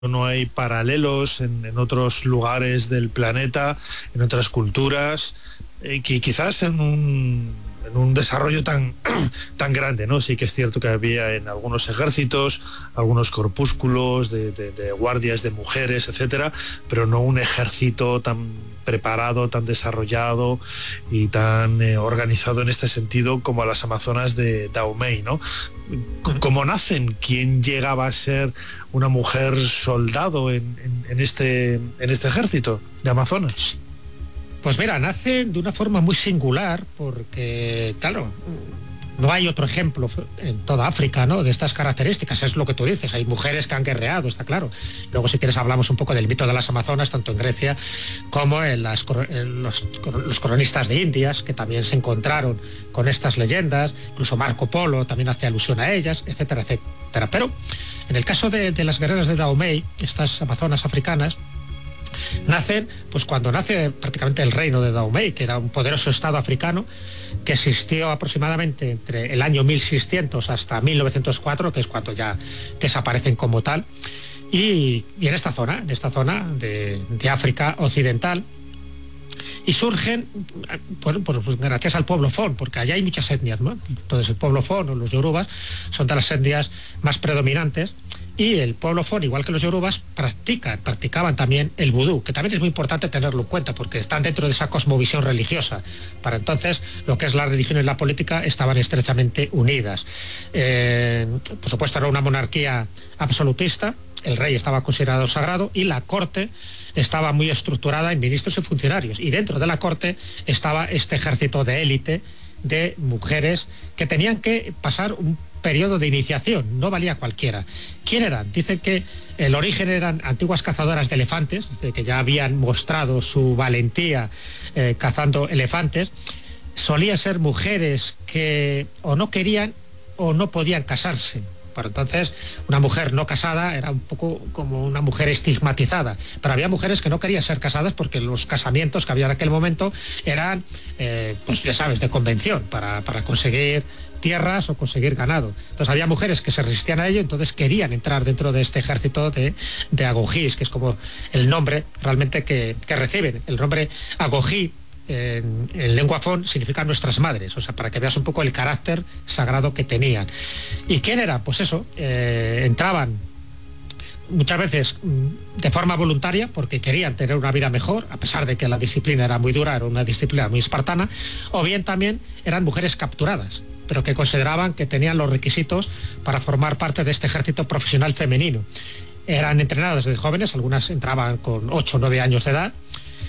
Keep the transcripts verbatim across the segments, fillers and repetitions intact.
no hay paralelos en, en otros lugares del planeta, en otras culturas, eh, que quizás en un, en un desarrollo tan, tan grande, ¿no? Sí que es cierto que había en algunos ejércitos, algunos corpúsculos de, de, de guardias de mujeres, etcétera, pero no un ejército tan preparado, tan desarrollado y tan eh, organizado en este sentido como a las amazonas de Dahomey, ¿no? ¿Cómo nacen? ¿Quién llegaba a ser una mujer soldado en, en, en, este, en este ejército de amazonas? Pues mira, nacen de una forma muy singular porque, claro, no hay otro ejemplo en toda África, ¿no?, de estas características. Es lo que tú dices, hay mujeres que han guerreado, está claro. Luego, si quieres, hablamos un poco del mito de las amazonas, tanto en Grecia como en, las, en los, los cronistas de Indias, que también se encontraron con estas leyendas. Incluso Marco Polo también hace alusión a ellas, etcétera, etcétera. Pero en el caso de, de las guerreras de Dahomey, estas amazonas africanas, nacen pues cuando nace prácticamente el reino de Dahomey, que era un poderoso estado africano que existió aproximadamente entre el año mil seiscientos hasta mil novecientos cuatro, que es cuando ya desaparecen como tal, y, y en esta zona, en esta zona de, de África occidental, y surgen pues, pues, pues, gracias al pueblo Fon, porque allá hay muchas etnias, ¿no? Entonces el pueblo Fon o los yorubas son de las etnias más predominantes, y el pueblo Fon, igual que los yorubas, practican, practicaban también el vudú, que también es muy importante tenerlo en cuenta, porque están dentro de esa cosmovisión religiosa. Para entonces, lo que es la religión y la política estaban estrechamente unidas. Eh, por supuesto, era una monarquía absolutista, el rey estaba considerado sagrado, y la corte estaba muy estructurada en ministros y funcionarios, y dentro de la corte estaba este ejército de élite de mujeres que tenían que pasar un periodo de iniciación, no valía cualquiera. ¿Quién eran? Dicen que el origen eran antiguas cazadoras de elefantes, que ya habían mostrado su valentía eh, cazando elefantes. Solían ser mujeres que o no querían o no podían casarse. Pero entonces una mujer no casada era un poco como una mujer estigmatizada, pero había mujeres que no querían ser casadas porque los casamientos que había en aquel momento eran, eh, pues ya sabes, de convención, para, para conseguir tierras o conseguir ganado. Entonces había mujeres que se resistían a ello, entonces querían entrar dentro de este ejército de, de agogís, que es como el nombre realmente que, que reciben. El nombre agogí en, en lengua fon significa nuestras madres, o sea, para que veas un poco el carácter sagrado que tenían. ¿Y quién era? Pues eso, eh, entraban muchas veces de forma voluntaria porque querían tener una vida mejor, a pesar de que la disciplina era muy dura, era una disciplina muy espartana, o bien también eran mujeres capturadas, pero que consideraban que tenían los requisitos para formar parte de este ejército profesional femenino. Eran entrenadas desde jóvenes, algunas entraban con ocho o nueve años de edad,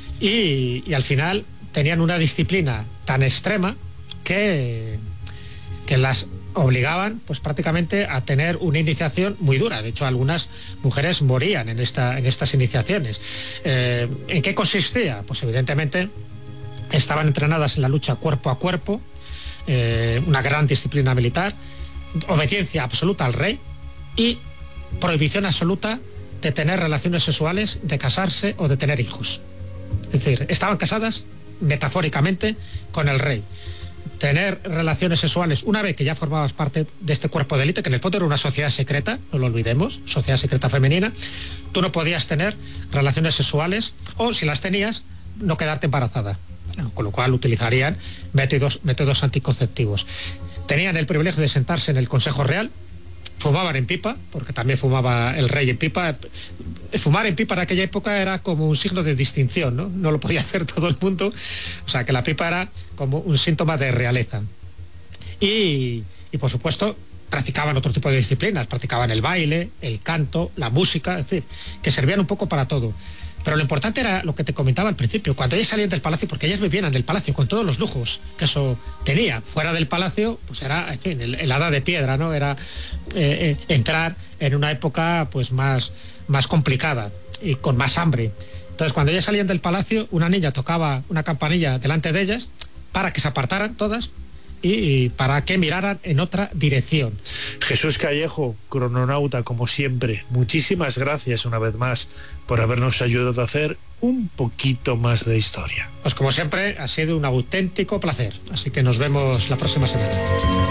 y, y al final tenían una disciplina tan extrema que, que las obligaban pues prácticamente a tener una iniciación muy dura. De hecho, algunas mujeres morían en, esta, en estas iniciaciones. Eh, ¿En qué consistía? Pues evidentemente estaban entrenadas en la lucha cuerpo a cuerpo, eh, una gran disciplina militar, obediencia absoluta al rey y prohibición absoluta de tener relaciones sexuales, de casarse o de tener hijos. Es decir, estaban casadas metafóricamente con el rey. Tener relaciones sexuales una vez que ya formabas parte de este cuerpo de élite, que en el fondo era una sociedad secreta, no lo olvidemos, sociedad secreta femenina, tú no podías tener relaciones sexuales o, si las tenías, no quedarte embarazada, con lo cual utilizarían métodos, métodos anticonceptivos. Tenían el privilegio de sentarse en el Consejo Real, fumaban en pipa, porque también fumaba el rey en pipa. Fumar en pipa en aquella época era como un signo de distinción, ¿no? No lo podía hacer todo el mundo, o sea que la pipa era como un síntoma de realeza. Y, y por supuesto, practicaban otro tipo de disciplinas, practicaban el baile, el canto, la música, es decir, que servían un poco para todo. Pero lo importante era lo que te comentaba al principio, cuando ellas salían del palacio, porque ellas vivían en el palacio con todos los lujos que eso tenía. Fuera del palacio, pues era, en fin, el, el hada de piedra, ¿no? Era eh, eh, entrar en una época pues más, más complicada y con más hambre. Entonces, cuando ellas salían del palacio, una niña tocaba una campanilla delante de ellas para que se apartaran todas y para que miraran en otra dirección. Jesús Callejo, crononauta como siempre, muchísimas gracias una vez más por habernos ayudado a hacer un poquito más de historia. Pues como siempre ha sido un auténtico placer, así que nos vemos la próxima semana.